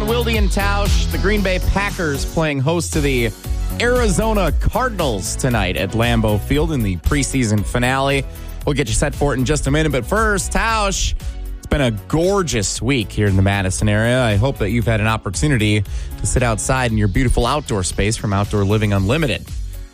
Wilde and Tausch. The Green Bay Packers playing host to the Arizona Cardinals tonight at Lambeau Field in the preseason finale. We'll get you set for it in just a minute. But first, Tausch, it's been a gorgeous week here in the Madison area. I hope that you've had an opportunity to sit outside in your beautiful outdoor space from Outdoor Living Unlimited.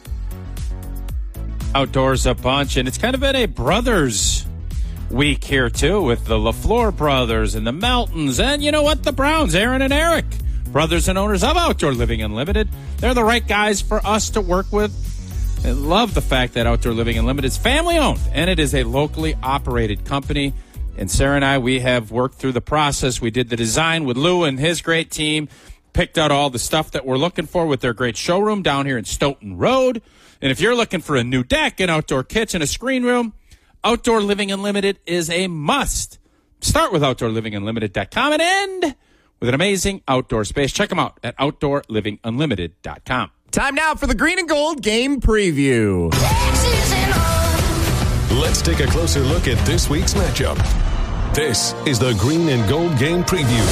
Outdoors a bunch, and it's kind of been a brothers week here too, with the LaFleur brothers and the Meltons, and you know what, the Browns, Aaron and Eric, brothers and owners of Outdoor Living Unlimited. They're the right guys for us to work with. I love the fact that Outdoor Living Unlimited is family owned, and it is a locally operated company. And Sarah and I, we have worked through the process. We did the design with Lou and his great team, picked out all the stuff that we're looking for with their great showroom down here in Stoughton Road. And if you're looking for a new deck, an outdoor kitchen, a screen room, Outdoor Living Unlimited is a must. Start with OutdoorLivingUnlimited.com and end with an amazing outdoor space. Check them out at OutdoorLivingUnlimited.com. Time now for the Green and Gold game preview. Let's take a closer look at this week's matchup. This is the Green and Gold game preview.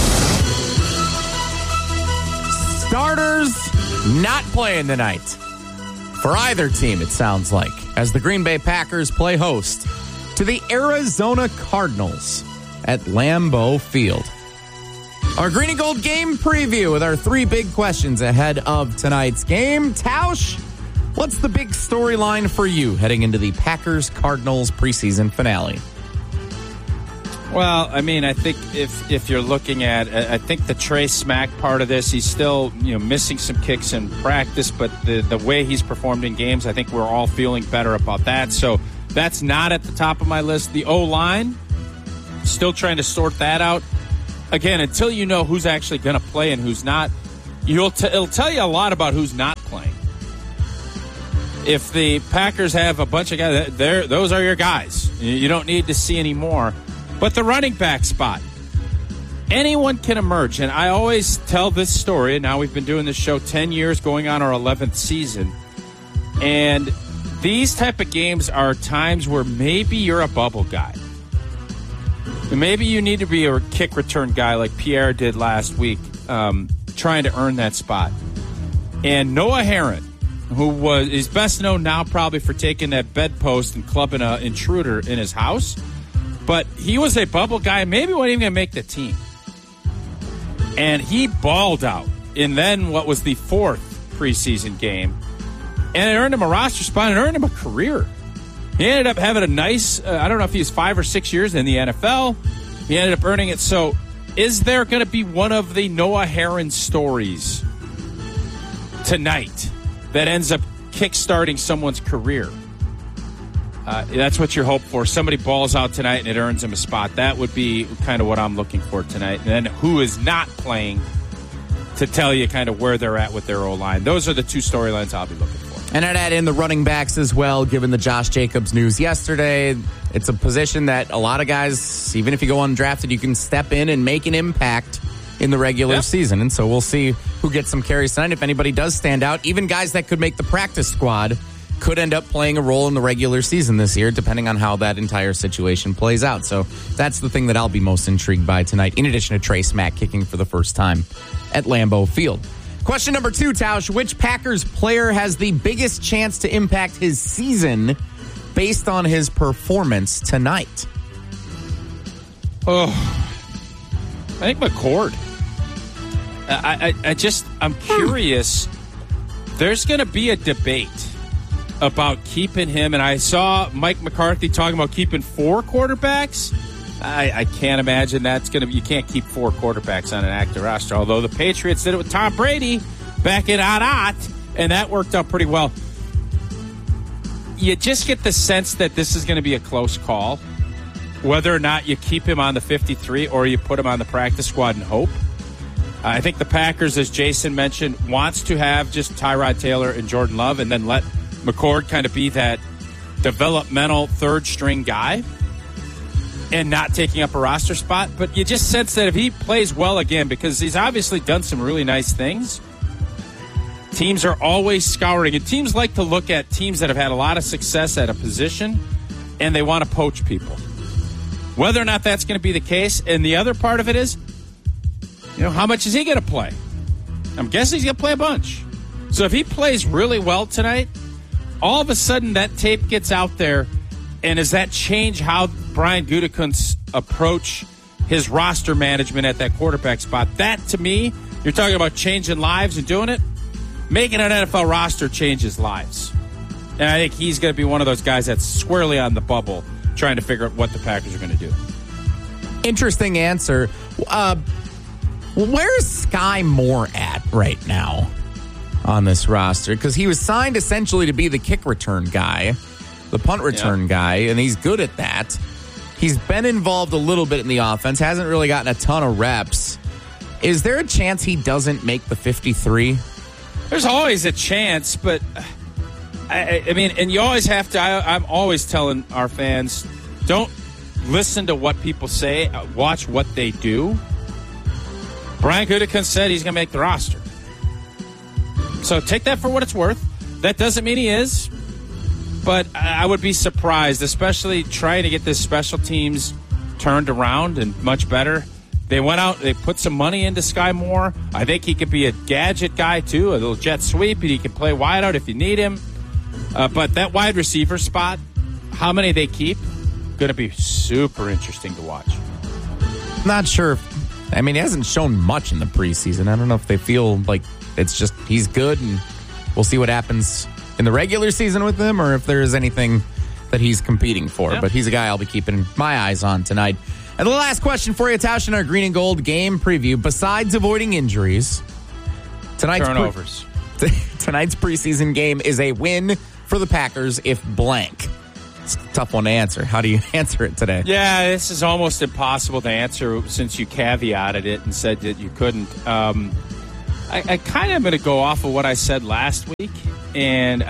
Starters not playing tonight for either team, it sounds like, as the Green Bay Packers play host to the Arizona Cardinals at Lambeau Field. Our Green and Gold game preview with our three big questions ahead of tonight's game. Tausch, what's the big storyline for you heading into the Packers-Cardinals preseason finale? Well, I mean, I think if you're looking at, I think the Trey Smack part of this, he's still missing some kicks in practice, but the way he's performed in games, I think we're all feeling better about that. So that's not at the top of my list. The O-line, still trying to sort that out. Again, until you know who's actually going to play and who's not, it'll tell you a lot about who's not playing. If the Packers have a bunch of guys, those are your guys. You don't need to see any more. But the running back spot, anyone can emerge. And I always tell this story, and now we've been doing this show 10 years, going on our 11th season. And these type of games are times where maybe you're a bubble guy. Maybe you need to be a kick return guy like Pierre did last week, trying to earn that spot. And Noah Herron, who is best known now probably for taking that bedpost and clubbing an intruder in his house. But he was a bubble guy, maybe wasn't even going to make the team. And he balled out in then what was the fourth preseason game. And it earned him a roster spot and earned him a career. He ended up having a nice, I don't know if he was 5 or 6 years in the NFL. He ended up earning it. So is there going to be one of the Noah Herron stories tonight that ends up kickstarting someone's career? That's what you're hoping for. Somebody balls out tonight and it earns him a spot. That would be kind of what I'm looking for tonight. And then who is not playing to tell you kind of where they're at with their O-line. Those are the two storylines I'll be looking for. And I'd add in the running backs as well, given the Josh Jacobs news yesterday. It's a position that a lot of guys, even if you go undrafted, you can step in and make an impact in the regular season. And so we'll see who gets some carries tonight. If anybody does stand out, even guys that could make the practice squad could end up playing a role in the regular season this year, depending on how that entire situation plays out. So that's the thing that I'll be most intrigued by tonight, in addition to Trey Smack kicking for the first time at Lambeau Field. Question number 2, Tausch. Which Packers player has the biggest chance to impact his season based on his performance tonight? Oh, I think McCord. I'm curious. There's going to be a debate about keeping him, and I saw Mike McCarthy talking about keeping 4 quarterbacks. I can't imagine that's going to be, you can't keep 4 quarterbacks on an active roster, although the Patriots did it with Tom Brady back in 08, and that worked out pretty well. You just get the sense that this is going to be a close call, whether or not you keep him on the 53 or you put him on the practice squad and hope. I think the Packers, as Jason mentioned, wants to have just Tyrod Taylor and Jordan Love and then let McCord kind of be that developmental third-string guy and not taking up a roster spot. But you just sense that if he plays well again, because he's obviously done some really nice things, teams are always scouring. And teams like to look at teams that have had a lot of success at a position, and they want to poach people. Whether or not that's going to be the case, and the other part of it is, how much is he going to play? I'm guessing he's going to play a bunch. So if he plays really well tonight, all of a sudden that tape gets out there, and does that change how Brian Gutekunst approach his roster management at that quarterback spot? That, to me, you're talking about changing lives and doing it. Making an NFL roster changes lives. And I think he's going to be one of those guys that's squarely on the bubble trying to figure out what the Packers are going to do. Interesting answer. Where's Sky Moore at right now on this roster? Because he was signed essentially to be the kick return guy, the punt return guy, and he's good at that. He's been involved a little bit in the offense, hasn't really gotten a ton of reps. Is there a chance he doesn't make the 53? There's always a chance, but I mean, and you always have to, I'm always telling our fans, don't listen to what people say, watch what they do. Brian Gutekunst said he's going to make the roster. So take that for what it's worth. That doesn't mean he is, but I would be surprised, especially trying to get this special teams turned around and much better. They went out, they put some money into Sky Moore. I think he could be a gadget guy, too, a little jet sweep, and he can play wide out if you need him. But that wide receiver spot, how many they keep, going to be super interesting to watch. Not sure. I mean, he hasn't shown much in the preseason. I don't know if they feel like it's just he's good and we'll see what happens in the regular season with him or if there is anything that he's competing for. Yeah. But he's a guy I'll be keeping my eyes on tonight. And the last question for you, Tausch, in our Green and Gold game preview, besides avoiding injuries, tonight's preseason game is a win for the Packers if blank. It's a tough one to answer. How do you answer it today? Yeah, this is almost impossible to answer since you caveated it and said that you couldn't. I kind of am going to go off of what I said last week, and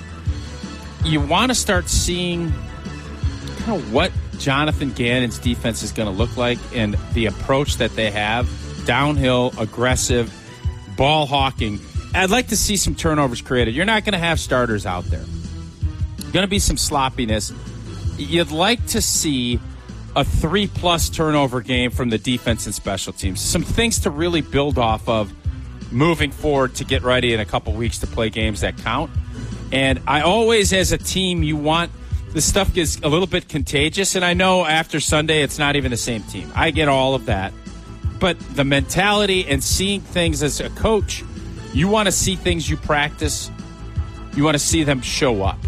you want to start seeing kind of what Jonathan Gannon's defense is going to look like and the approach that they have, downhill, aggressive, ball hawking. I'd like to see some turnovers created. You're not going to have starters out there. Going to be some sloppiness. You'd like to see a 3+ turnover game from the defense and special teams. Some things to really build off of moving forward to get ready in a couple weeks to play games that count. And I always, as a team, you want this stuff gets a little bit contagious. And I know after Sunday, it's not even the same team. I get all of that. But the mentality and seeing things as a coach, you want to see things you practice. You want to see them show up.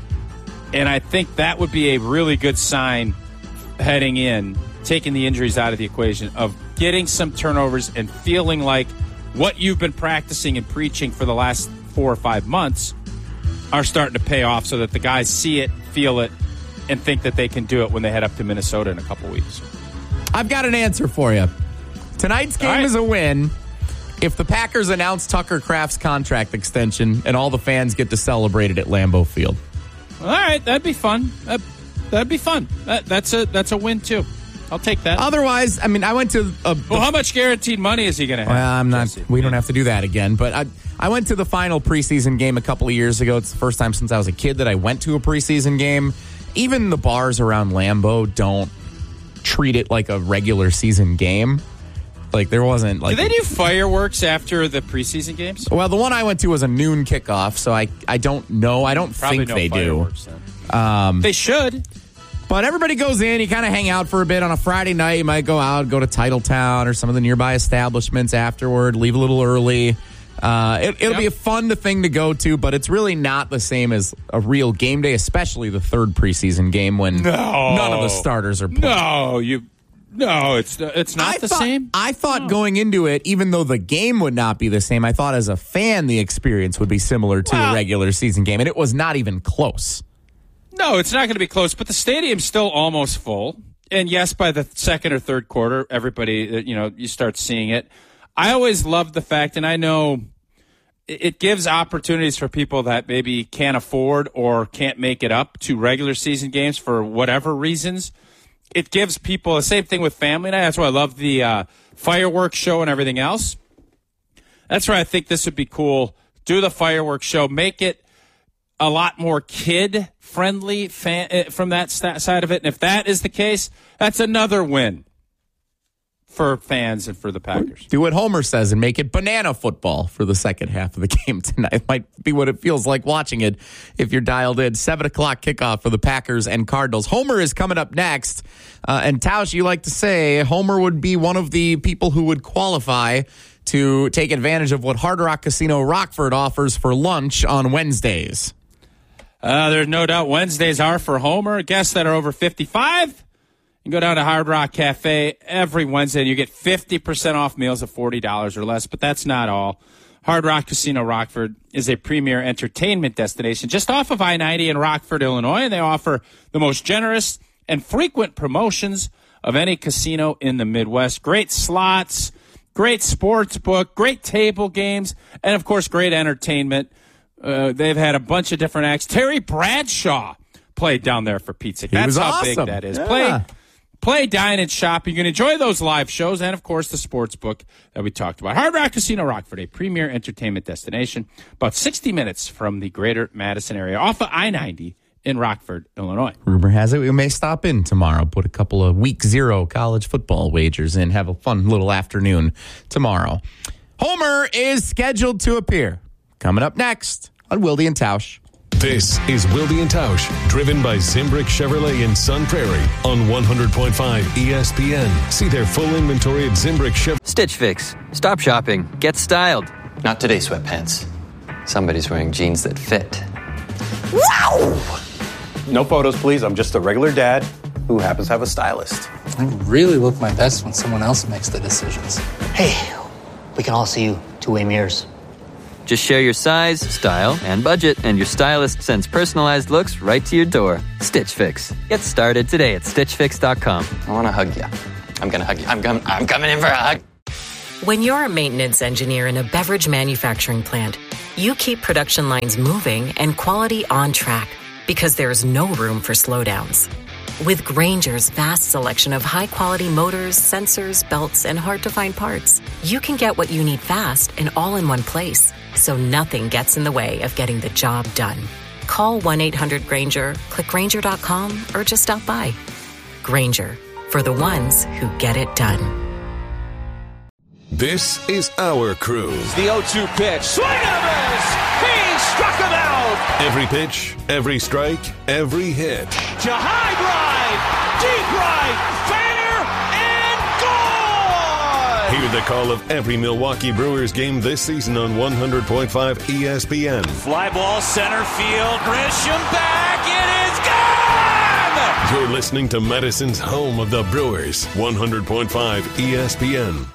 And I think that would be a really good sign heading in, taking the injuries out of the equation, of getting some turnovers and feeling like what you've been practicing and preaching for the last 4 or 5 months are starting to pay off so that the guys see it, feel it, and think that they can do it when they head up to Minnesota in a couple weeks. I've got an answer for you. Tonight's game is a win if the Packers announce Tucker Kraft's contract extension and all the fans get to celebrate it at Lambeau Field. All right, that'd be fun. That'd be fun. That's a win too. I'll take that. Otherwise, I mean, I went to how much guaranteed money is he going to have? Well, I'm not. Jesse? We don't have to do that again. But I went to the final preseason game a couple of years ago. It's the first time since I was a kid that I went to a preseason game. Even the bars around Lambeau don't treat it like a regular season game. Like there wasn't like. Do they do fireworks after the preseason games? Well, the one I went to was a noon kickoff, so I don't know. I don't think they do. They should. But everybody goes in, you kind of hang out for a bit on a Friday night. You might go out, go to Titletown or some of the nearby establishments afterward, leave a little early. It'll be a fun thing to go to, but it's really not the same as a real game day, especially the third preseason game when none of the starters are playing. No, it's not the same. I thought going into it, even though the game would not be the same, I thought as a fan the experience would be similar to a regular season game, and it was not even close. No, it's not going to be close, but the stadium's still almost full. And yes, by the second or third quarter, everybody, you start seeing it. I always loved the fact, and I know it gives opportunities for people that maybe can't afford or can't make it up to regular season games for whatever reasons. It gives people the same thing with family night. That's why I love the fireworks show and everything else. That's why I think this would be cool. Do the fireworks show. Make it a lot more kid-friendly from that side of it. And if that is the case, that's another win for fans and for the Packers. Do what Homer says and make it banana football for the second half of the game tonight. Might be what it feels like watching it if you're dialed in. 7 o'clock kickoff for the Packers and Cardinals. Homer is coming up next. And Tausch, you like to say Homer would be one of the people who would qualify to take advantage of what Hard Rock Casino Rockford offers for lunch on Wednesdays. There's no doubt Wednesdays are for Homer. Guests that are over 55, you go down to Hard Rock Cafe every Wednesday and you get 50% off meals of $40 or less. But that's not all. Hard Rock Casino Rockford is a premier entertainment destination just off of I-90 in Rockford, Illinois. And they offer the most generous and frequent promotions of any casino in the Midwest. Great slots, great sports book, great table games, and, of course, great entertainment. They've had a bunch of different acts. Terry Bradshaw played down there for Pete's sake. That's how awesome. big that is. Yeah. Play, dine, and shop. You can enjoy those live shows and, of course, the sports book that we talked about. Hard Rock Casino Rockford, a premier entertainment destination, about 60 minutes from the greater Madison area, off of I-90 in Rockford, Illinois. Rumor has it we may stop in tomorrow, put a couple of week 0 college football wagers in, have a fun little afternoon tomorrow. Homer is scheduled to appear coming up next on Wilde and Tausch. This is Wilde and Tausch, driven by Zimbrick Chevrolet in Sun Prairie on 100.5 ESPN. See their full inventory at Zimbrick Chevrolet. Stitch Fix. Stop shopping. Get styled. Not today, sweatpants. Somebody's wearing jeans that fit. Wow! No photos, please. I'm just a regular dad who happens to have a stylist. I really look my best when someone else makes the decisions. Hey, we can all see you two-way mirrors. Just share your size, style, and budget, and your stylist sends personalized looks right to your door. Stitch Fix. Get started today at StitchFix.com. I want to hug you. I'm going to hug you. I'm coming in for a hug. When you're a maintenance engineer in a beverage manufacturing plant, you keep production lines moving and quality on track because there's no room for slowdowns. With Grainger's vast selection of high-quality motors, sensors, belts, and hard-to-find parts, you can get what you need fast and all in one place, so nothing gets in the way of getting the job done. Call 1-800-GRAINGER, click Grainger.com, or just stop by. Grainger, for the ones who get it done. This is our crew. The 0-2 pitch. Swing and a miss! He struck him out! Every pitch, every strike, every hit. To high drive! Deep right! Fair and gone! Hear the call of every Milwaukee Brewers game this season on 100.5 ESPN. Fly ball center field. Grisham back. It is gone! You're listening to Madison's home of the Brewers. 100.5 ESPN.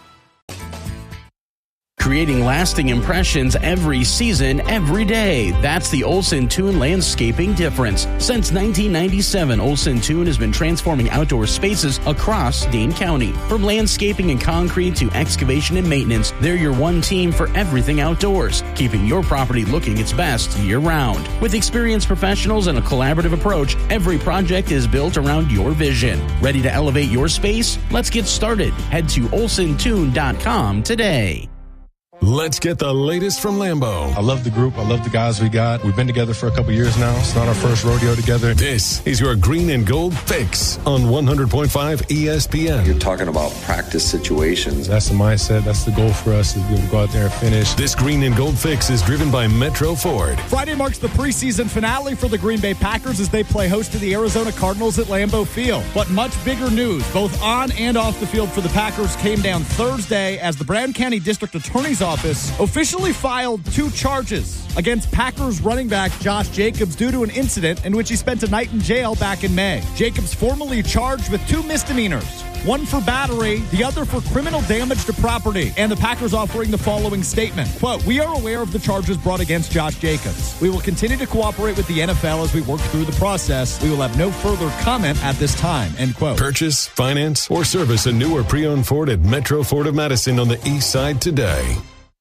Creating lasting impressions every season, every day. That's the Olson Toon landscaping difference. Since 1997, Olson Toon has been transforming outdoor spaces across Dane County. From landscaping and concrete to excavation and maintenance, they're your one team for everything outdoors, keeping your property looking its best year-round. With experienced professionals and a collaborative approach, every project is built around your vision. Ready to elevate your space? Let's get started. Head to olsontoon.com today. Let's get the latest from Lambeau. I love the group. I love the guys we got. We've been together for a couple years now. It's not our first rodeo together. This is your Green and Gold Fix on 100.5 ESPN. You're talking about practice situations. That's the mindset. That's the goal for us, is to be able to go out there and finish. This Green and Gold Fix is driven by Metro Ford. Friday marks the preseason finale for the Green Bay Packers as they play host to the Arizona Cardinals at Lambeau Field. But much bigger news, both on and off the field for the Packers, came down Thursday as the Broward County District Attorney's Office officially filed 2 charges against Packers running back Josh Jacobs due to an incident in which he spent a night in jail back in May. Jacobs formally charged with 2 misdemeanors, one for battery, the other for criminal damage to property. And the Packers offering the following statement, quote, "We are aware of the charges brought against Josh Jacobs. We will continue to cooperate with the NFL as we work through the process. We will have no further comment at this time," end quote. Purchase, finance, or service a new or pre-owned Ford at Metro Ford of Madison on the east side today.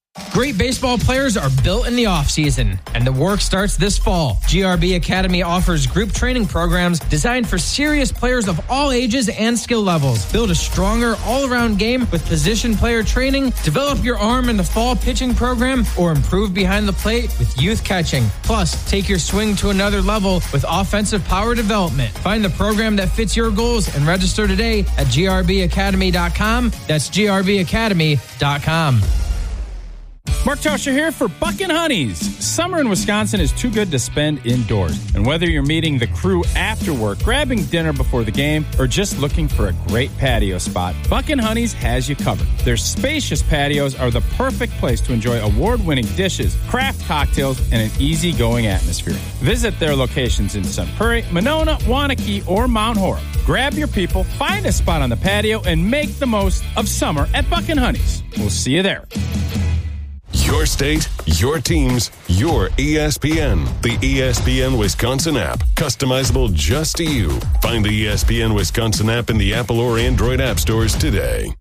Great baseball players are built in the offseason, and the work starts this fall. GRB Academy offers group training programs designed for serious players of all ages and skill levels. Build a stronger all-around game with position player training, develop your arm in the fall pitching program, or improve behind the plate with youth catching. Plus, take your swing to another level with offensive power development. Find the program that fits your goals and register today at grbacademy.com. That's grbacademy.com. Mark Tauscher here for Buck and Honey's. Summer in Wisconsin is too good to spend indoors. And whether you're meeting the crew after work, grabbing dinner before the game, or just looking for a great patio spot, Buck and Honey's has you covered. Their spacious patios are the perfect place to enjoy award-winning dishes, craft cocktails, and an easygoing atmosphere. Visit their locations in Sun Prairie, Monona, Wanakee, or Mount Horeb. Grab your people, find a spot on the patio, and make the most of summer at Buck and Honey's. We'll see you there. Your state, your teams, your ESPN. The ESPN Wisconsin app. Customizable just to you. Find the ESPN Wisconsin app in the Apple or Android app stores today.